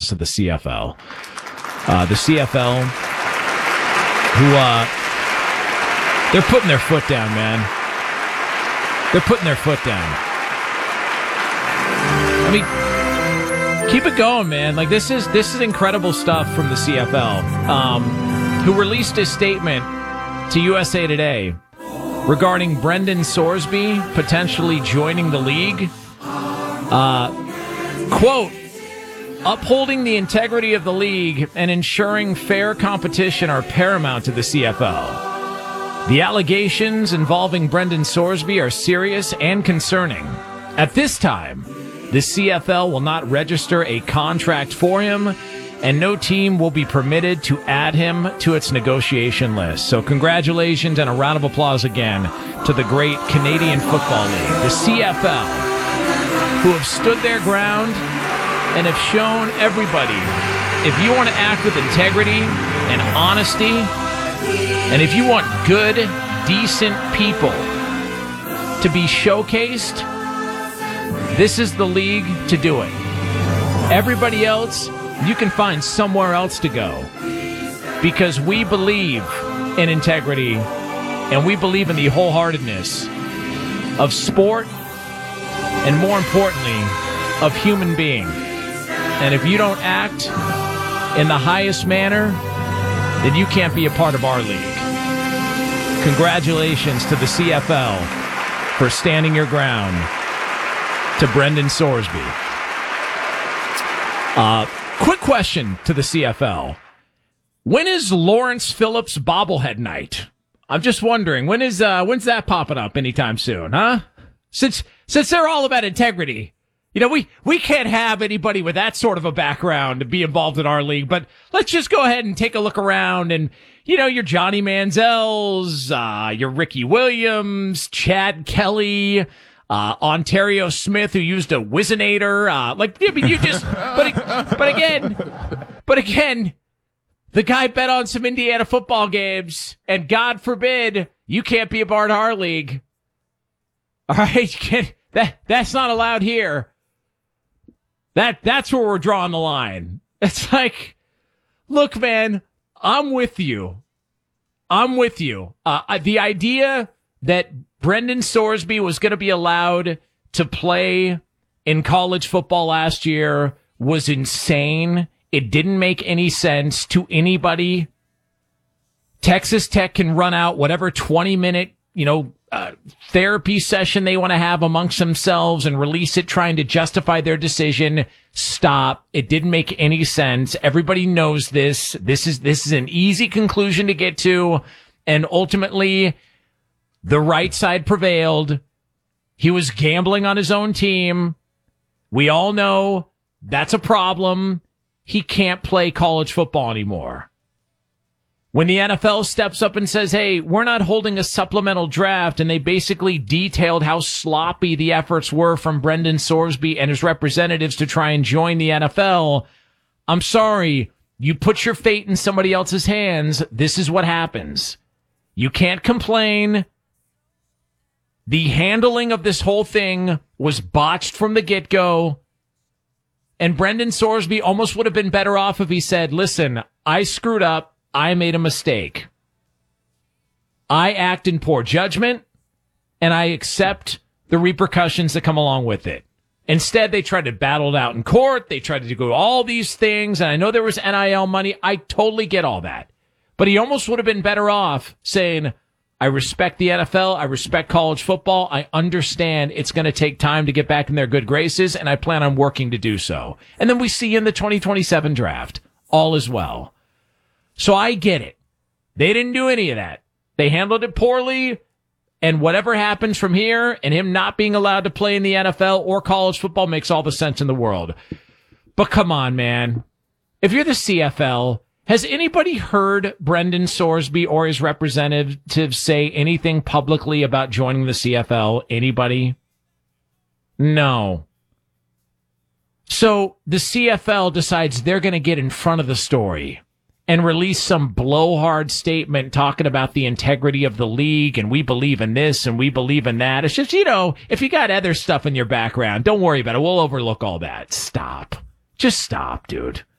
to the CFL. The CFL, who, they're putting their foot down, man. They're putting their foot down. I mean, keep it going, man. Like, this is incredible stuff from the CFL, who released a statement to USA Today regarding Brendan Sorsby potentially joining the league. Quote, upholding the integrity of the league and ensuring fair competition are paramount to the CFL. The allegations involving Brendan Sorsby are serious and concerning. At this time, the CFL will not register a contract for him, and no team will be permitted to add him to its negotiation list. So congratulations and a round of applause again to the great Canadian Football League, the CFL, who have stood their ground and have shown everybody, if you want to act with integrity and honesty, and if you want good, decent people to be showcased, this is the league to do it. Everybody else, you can find somewhere else to go, because we believe in integrity and we believe in the wholeheartedness of sport and, more importantly, of human being. And if you don't act in the highest manner, then you can't be a part of our league. Congratulations to the CFL for standing your ground to Brendan Sorsby. Quick question to the CFL. When is Lawrence Phillips bobblehead night? I'm just wondering, when's that popping up anytime soon, huh? Since they're all about integrity. You know, we can't have anybody with that sort of a background to be involved in our league, but let's just go ahead and take a look around and, you know, your Johnny Manziels, your Ricky Williams, Chad Kelly, Ontario Smith, who used a Whizzinator, but again, the guy bet on some Indiana football games, and God forbid you can't be a part of our league. All right, that's not allowed here. That's where we're drawing the line. It's like, look, man, I'm with you. The idea that Brendan Sorsby was going to be allowed to play in college football last year was insane. It didn't make any sense to anybody. Texas Tech can run out whatever 20-minute, therapy session they want to have amongst themselves and release it trying to justify their decision. Stop. It didn't make any sense. Everybody knows this. This is an easy conclusion to get to. And ultimately, the right side prevailed. He was gambling on his own team. We all know that's a problem. He can't play college football anymore. When the NFL steps up and says, hey, we're not holding a supplemental draft, and they basically detailed how sloppy the efforts were from Brendan Sorsby and his representatives to try and join the NFL, I'm sorry, you put your fate in somebody else's hands. This is what happens. You can't complain. The handling of this whole thing was botched from the get-go. And Brendan Sorsby almost would have been better off if he said, listen, I screwed up. I made a mistake. I act in poor judgment, and I accept the repercussions that come along with it. Instead, they tried to battle it out in court. They tried to do all these things, and I know there was NIL money. I totally get all that. But he almost would have been better off saying, I respect the NFL. I respect college football. I understand it's going to take time to get back in their good graces, and I plan on working to do so. And then we see you in the 2027 draft. All is well. So I get it. They didn't do any of that. They handled it poorly, and whatever happens from here and him not being allowed to play in the NFL or college football makes all the sense in the world. But come on, man. If you're the CFL, has anybody heard Brendan Sorsby or his representatives say anything publicly about joining the CFL? Anybody? No. So the CFL decides they're going to get in front of the story and release some blowhard statement talking about the integrity of the league, and we believe in this and we believe in that. It's just, if you got other stuff in your background, don't worry about it. We'll overlook all that. Stop. Just stop, dude.